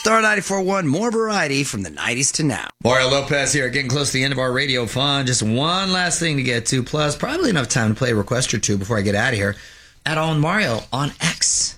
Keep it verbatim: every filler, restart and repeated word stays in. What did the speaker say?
Star ninety-four point one, more variety from the nineties to now. Mario Lopez here, getting close to the end of our radio fun. Just one last thing to get to, plus probably enough time to play a request or two before I get out of here. At On Mario on X.